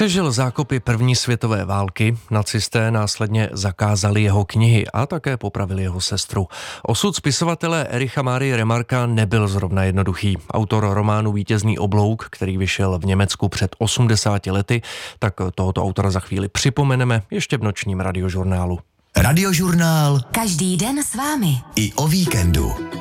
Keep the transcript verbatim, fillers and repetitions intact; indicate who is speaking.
Speaker 1: Přežil zákopy první světové války, nacisté následně zakázali jeho knihy a také popravili jeho sestru. Osud spisovatele Ericha Márie Remarquea nebyl zrovna jednoduchý. Autor románu Vítězný oblouk, který vyšel v Německu před osmdesáti lety, tak tohoto autora za chvíli připomeneme ještě v nočním radiožurnálu.
Speaker 2: Radiožurnál
Speaker 3: Každý den s vámi.
Speaker 2: i o víkendu.